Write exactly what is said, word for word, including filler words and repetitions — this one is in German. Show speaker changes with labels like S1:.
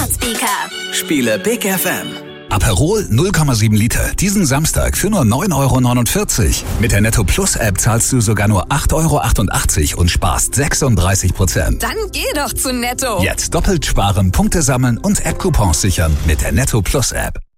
S1: Smart Speaker.
S2: Spiele Big F M.
S3: Aperol null Komma sieben Liter, diesen Samstag für nur neun Euro neunundvierzig. Mit der Netto Plus App zahlst du sogar nur acht Euro achtundachtzig und sparst sechsunddreißig Prozent.
S1: Dann geh doch zu Netto.
S3: Jetzt doppelt sparen, Punkte sammeln und App-Coupons sichern mit der Netto Plus App.